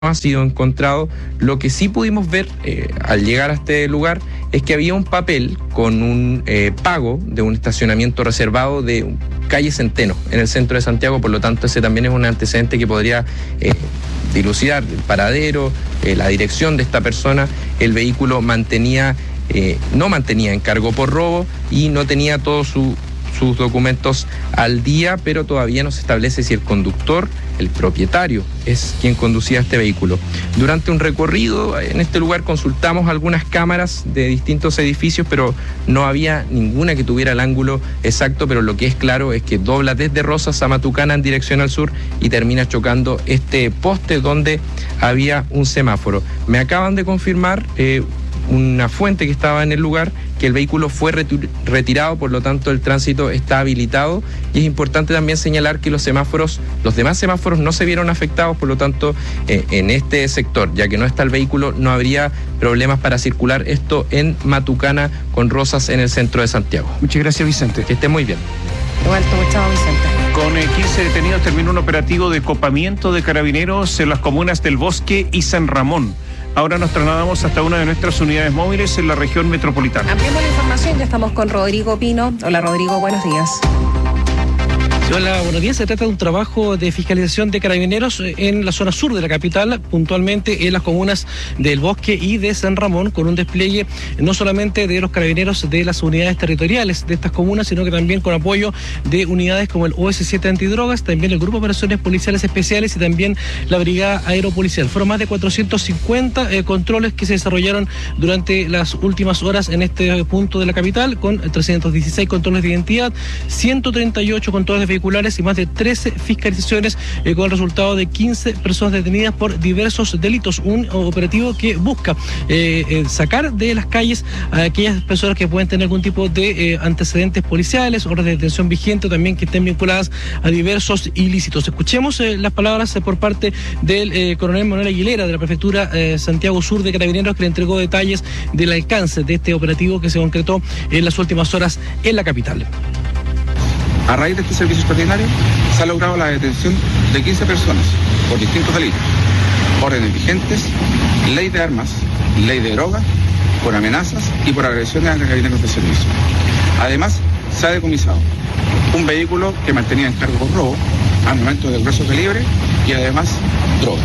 ha sido encontrado. Lo que sí pudimos ver al llegar a este lugar es que había un papel con un pago de un estacionamiento reservado de calle Centeno en el centro de Santiago. Por lo tanto, ese también es un antecedente que podría dilucidar el paradero, la dirección de esta persona. El vehículo no mantenía encargo por robo y no tenía todos sus documentos al día, pero todavía no se establece si el conductor, el propietario, es quien conducía este vehículo. Durante un recorrido en este lugar consultamos algunas cámaras de distintos edificios, pero no había ninguna que tuviera el ángulo exacto, pero lo que es claro es que dobla desde Rosas a Matucana en dirección al sur y termina chocando este poste donde había un semáforo. Me acaban de confirmar una fuente que estaba en el lugar que el vehículo fue retirado, por lo tanto el tránsito está habilitado, y es importante también señalar que los demás semáforos no se vieron afectados, por lo tanto en este sector, ya que no está el vehículo, no habría problemas para circular esto en Matucana con Rosas en el centro de Santiago. Muchas gracias, Vicente. Que esté muy bien. Chao, Vicente. Con 15 detenidos terminó un operativo de copamiento de carabineros en las comunas del Bosque y San Ramón. Ahora nos trasladamos hasta una de nuestras unidades móviles en la región metropolitana. Ampliamos la información, ya estamos con Rodrigo Pino. Hola Rodrigo, buenos días. Hola, buenos días. Se trata de un trabajo de fiscalización de carabineros en la zona sur de la capital, puntualmente en las comunas del Bosque y de San Ramón, con un despliegue no solamente de los carabineros de las unidades territoriales de estas comunas, sino que también con apoyo de unidades como el OS7 Antidrogas, también el Grupo de Operaciones Policiales Especiales y también la Brigada Aeropolicial. Fueron más de 450 controles que se desarrollaron durante las últimas horas en este punto de la capital, con 316 controles de identidad, 138 controles de vehículos y más de 13 fiscalizaciones con el resultado de 15 personas detenidas por diversos delitos. Un operativo que busca sacar de las calles a aquellas personas que pueden tener algún tipo de antecedentes policiales, órdenes de detención vigente, también que estén vinculadas a diversos ilícitos. Escuchemos las palabras por parte del coronel Manuel Aguilera de la prefectura Santiago Sur de Carabineros, que le entregó detalles del alcance de este operativo que se concretó en las últimas horas en la capital. A raíz de este servicio extraordinario se ha logrado la detención de 15 personas por distintos delitos: órdenes vigentes, ley de armas, ley de drogas, por amenazas y por agresiones a carabineros de servicio. Además, se ha decomisado un vehículo que mantenía en cargo por robo, armamento de grueso calibre y además droga.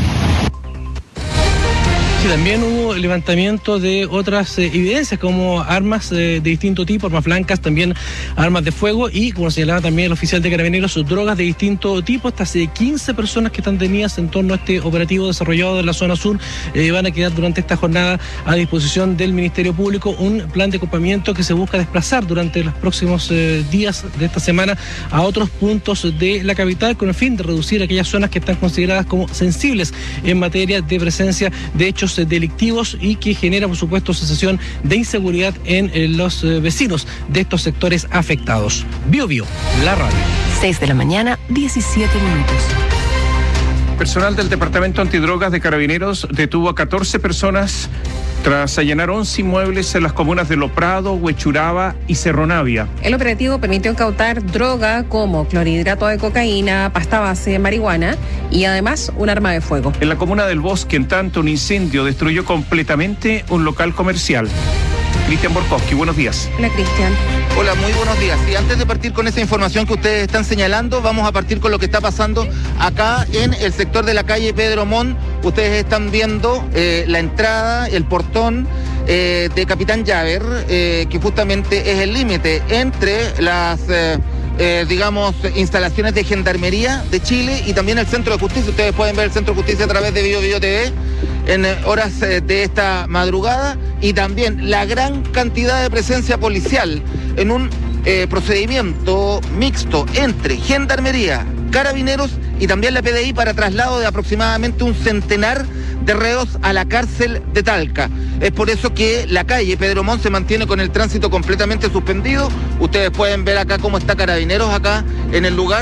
También hubo levantamiento de otras evidencias como armas de distinto tipo, armas blancas, también armas de fuego y, como señalaba también el oficial de Carabineros, drogas de distinto tipo. Estas 15 personas que están detenidas en torno a este operativo desarrollado en la zona sur van a quedar durante esta jornada a disposición del Ministerio Público. Un plan de copamiento que se busca desplazar durante los próximos días de esta semana a otros puntos de la capital con el fin de reducir aquellas zonas que están consideradas como sensibles en materia de presencia de hechos delictivos y que genera, por supuesto, sensación de inseguridad en los vecinos de estos sectores afectados. Bio, la radio. 6 de la mañana, 17 minutos. Personal del Departamento Antidrogas de Carabineros detuvo a 14 personas tras allanar 11 inmuebles en las comunas de Loprado, Huechuraba y Cerro Navia. El operativo permitió incautar droga como clorhidrato de cocaína, pasta base de marihuana y además un arma de fuego. En la comuna del Bosque, en tanto, un incendio destruyó completamente un local comercial. Cristian Borkowski, buenos días. Hola, Cristian. Hola, muy buenos días. Y antes de partir con esa información que ustedes están señalando, vamos a partir con lo que está pasando acá en el sector de la calle Pedro Montt. Ustedes están viendo la entrada, el portón de Capitán Llaver, que justamente es el límite entre las instalaciones de Gendarmería de Chile y también el Centro de Justicia. Ustedes pueden ver el Centro de Justicia a través de Bio TV en horas de esta madrugada, y también la gran cantidad de presencia policial en un procedimiento mixto entre Gendarmería, Carabineros y también la PDI para traslado de aproximadamente un centenar de reos a la cárcel de Talca. Es por eso que la calle Pedro Montt se mantiene con el tránsito completamente suspendido. Ustedes pueden ver acá cómo está Carabineros acá en el lugar.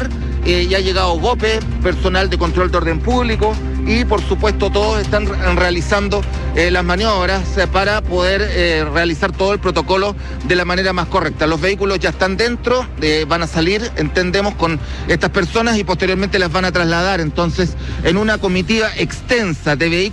ya ha llegado GOPE, personal de control de orden público, y por supuesto todos están realizando las maniobras para poder realizar todo el protocolo de la manera más correcta. Los vehículos ya están dentro, van a salir, entendemos, con estas personas y posteriormente las van a trasladar entonces en una comitiva extensa de vehículos